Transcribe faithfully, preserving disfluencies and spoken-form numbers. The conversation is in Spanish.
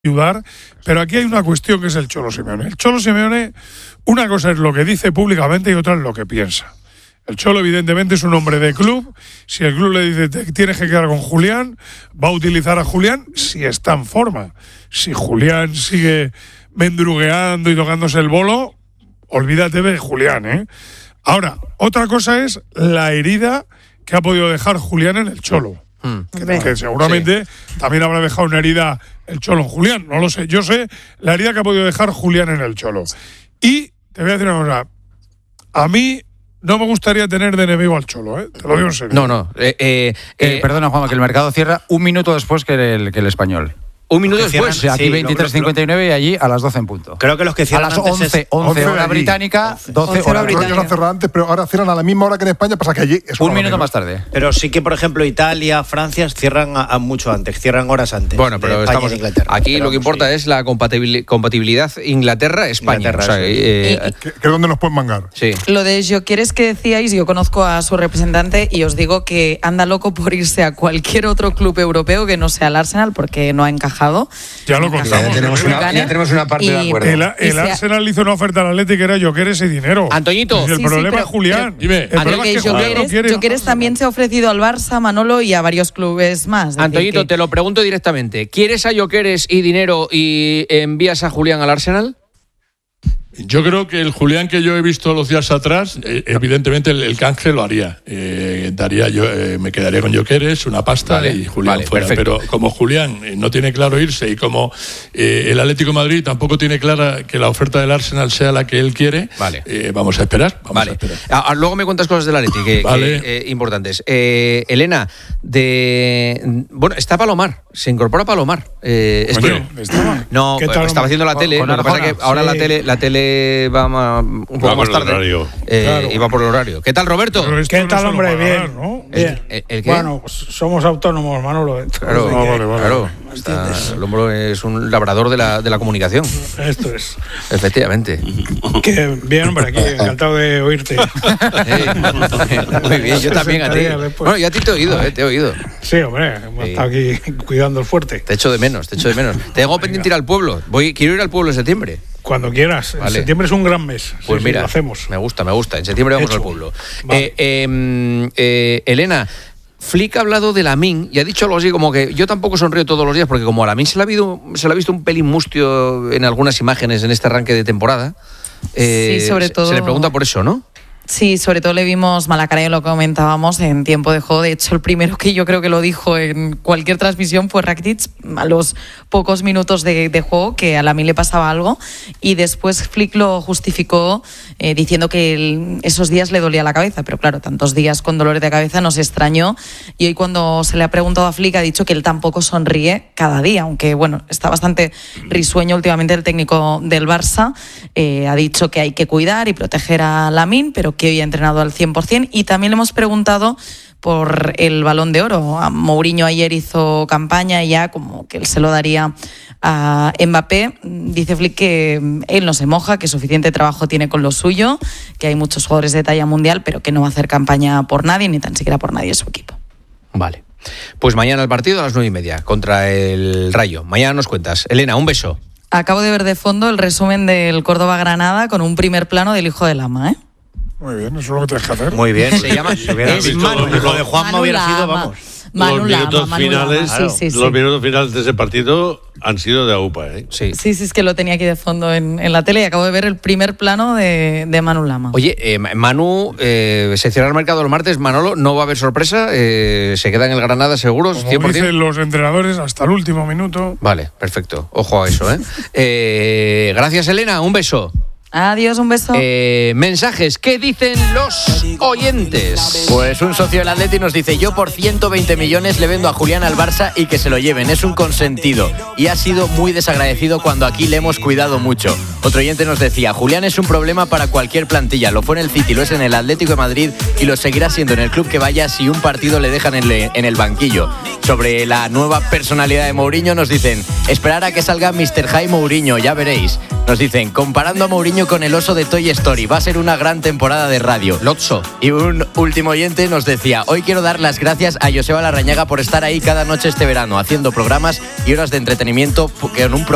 ayudar, pero aquí hay una cuestión que es el Cholo Simeone. El Cholo Simeone, una cosa es lo que dice públicamente y otra es lo que piensa. El Cholo evidentemente es un hombre de club. Si el club le dice te tienes que quedar con Julián, va a utilizar a Julián si está en forma. Si Julián sigue mendrugueando y tocándose el bolo, olvídate de Julián, ¿eh? Ahora, otra cosa es la herida que ha podido dejar Julián en el Cholo. Hmm. Que, que seguramente sí. También habrá dejado una herida el Cholo en Julián, no lo sé. Yo sé la herida que ha podido dejar Julián en el Cholo. Y te voy a decir una cosa. A mí no me gustaría tener de enemigo al Cholo, ¿eh? Te lo digo en serio. No, no. Eh, eh, eh, perdona, Juanma, que el mercado cierra un minuto después que el, que el Español. Un minuto después, cierran, aquí sí, veintitrés cincuenta y nueve y allí a las doce en punto. Creo que los que cierran a las once, antes es once hora británica, doce hora británica. Creo que cerran antes, pero ahora cierran a la misma hora que en España, pasa que allí es un minuto más tarde. Pero sí que, por ejemplo, Italia, Francia cierran a, a mucho antes, cierran horas antes. Bueno, pero estamos aquí pero lo que importa sí. es la compatibil- compatibilidad Inglaterra-España. Inglaterra, o sea, sí. eh, eh, que, que dónde nos pueden mangar. Sí. Lo de Gyökeres que decíais, yo conozco a su representante y os digo que anda loco por irse a cualquier otro club europeo que no sea el Arsenal porque no ha encajado. Ya lo contamos. Ya tenemos una, ya tenemos una parte y, de acuerdo. El, el Arsenal hizo una oferta al Atlético que era Gyökeres y dinero. Antoñito. Y el sí, problema sí, pero, es Julián. Pero, el problema es que Julián no quiere. Gyökeres también se ha ofrecido al Barça, Manolo y a varios clubes más. Antoñito, que... te lo pregunto directamente. ¿Quieres a Gyökeres y dinero y envías a Julián al Arsenal? Yo creo que el Julián que yo he visto los días atrás, eh, evidentemente el, el canje lo haría. Eh, daría yo, eh, me quedaría con Gyökeres, una pasta vale, y Julián vale, fuera. Perfecto. Pero como Julián no tiene claro irse y como eh, el Atlético de Madrid tampoco tiene clara que la oferta del Arsenal sea la que él quiere, vale. eh, vamos a esperar. Vamos vale. a esperar. Ah, luego me cuentas cosas del Atlético que, vale. que, eh, importantes. Eh, Elena, de bueno, está Palomar, se incorpora Palomar. Eh, es bueno, que, estaba. No, estaba haciendo la tele. Con lo que pasa es que ahora sí. la tele, la tele va un poco va más tarde. Eh, claro. Y va por el horario. ¿Qué tal, Roberto? ¿Qué tal, no hombre? Pagar, bien. ¿no? bien. ¿El, el, el qué? Bueno, pues somos autónomos, Manolo. Claro, ah, vale, vale, claro. Está, el hombre es un labrador de la, de la comunicación. Esto es. Efectivamente. Que bien, hombre, aquí encantado de oírte. Sí. Muy bien, yo también a ti. Bueno, yo a ti te he oído, eh, te he oído. Sí, hombre, hemos sí. estado aquí cuidando el fuerte. Te echo de menos, te echo de menos. Tengo pendiente ir al pueblo. Voy, quiero ir al pueblo en septiembre. Cuando quieras. Vale. En septiembre es un gran mes. Pues sí, mira, sí, lo hacemos. Me gusta, me gusta. En septiembre vamos Hecho. al pueblo. Vale. Eh, eh, eh, Elena, Flick ha hablado de Lamine y ha dicho algo así como que yo tampoco sonrío todos los días porque como a Lamine se le ha, habido, se le ha visto un pelín mustio en algunas imágenes en este arranque de temporada. Eh, sí, sobre todo. Se le pregunta por eso, ¿no? Sí, sobre todo le vimos mala cara y lo comentábamos en tiempo de juego. De hecho, el primero que yo creo que lo dijo en cualquier transmisión fue Rakitic a los pocos minutos de, de juego, que a Lamine le pasaba algo. Y después Flick lo justificó eh, diciendo que el, esos días le dolía la cabeza. Pero claro, tantos días con dolores de cabeza nos extrañó. Y hoy cuando se le ha preguntado a Flick ha dicho que él tampoco sonríe cada día. Aunque bueno, está bastante risueño últimamente el técnico del Barça. Eh, ha dicho que hay que cuidar y proteger a Lamine, pero que hoy ha entrenado al cien por ciento, y también le hemos preguntado por el Balón de Oro. A Mourinho ayer hizo campaña y ya como que él se lo daría a Mbappé. Dice Flick que él no se moja, que suficiente trabajo tiene con lo suyo, que hay muchos jugadores de talla mundial, pero que no va a hacer campaña por nadie, ni tan siquiera por nadie de su equipo. Vale. Pues mañana el partido a las nueve y media contra el Rayo. Mañana nos cuentas. Elena, un beso. Acabo de ver de fondo el resumen del Córdoba-Granada con un primer plano del hijo del ama, ¿eh? Muy bien, eso es lo que tienes que hacer. Muy bien. Se llama si es Manu. Lo de Juanma hubiera sido, vamos. Manu los minutos Lama, Manu finales, Lama. Sí, sí, sí. los minutos finales de ese partido han sido de aupa, ¿eh? Sí. Sí, sí, es que lo tenía aquí de fondo en, en la tele y acabo de ver el primer plano de, de Manu Lama. Oye, eh, Manu, eh, se cierra el mercado el martes, Manolo, no va a haber sorpresa, eh, se queda en el Granada seguros, Como cien por ciento. dicen los entrenadores, hasta el último minuto. Vale, perfecto. Ojo a eso, ¿eh? eh gracias, Elena, un beso. Adiós, un beso. Eh, mensajes, ¿qué dicen los oyentes? Pues un socio del Atleti nos dice: yo por ciento veinte millones le vendo a Julián al Barça y que se lo lleven, es un consentido y ha sido muy desagradecido cuando aquí le hemos cuidado mucho. Otro oyente nos decía: Julián es un problema para cualquier plantilla, lo fue en el City, lo es en el Atlético de Madrid y lo seguirá siendo en el club que vaya si un partido le dejan en, le, en el banquillo. Sobre la nueva personalidad de Mourinho nos dicen: esperar a que salga mister Jai Mourinho, ya veréis. Nos dicen: comparando a Mourinho con el oso de Toy Story, va a ser una gran temporada de radio. Lotso. Y un último oyente nos decía: hoy quiero dar las gracias a Joseba Larrañaga por estar ahí cada noche este verano, haciendo programas y horas de entretenimiento con un programa